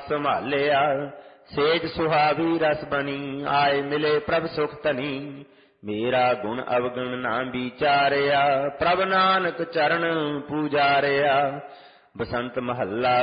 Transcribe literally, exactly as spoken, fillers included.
ਸੰਭਾਲਿਆ। ਸੇਜ ਸੁਹਾਵੀ ਰਸ ਬਣੀ ਆਏ ਮਿਲੇ ਪ੍ਰਭ ਸੁਖ ਧਨੀ। ਮੇਰਾ ਗੁਣ ਅਵਗੁਣ ਨਾ ਵਿਚਾਰਿਆ ਪ੍ਰਭ ਨਾਨਕ ਚਰਨ ਪੂਜਾਰਿਆ। ਬਸੰਤ ਮਹੱਲਾ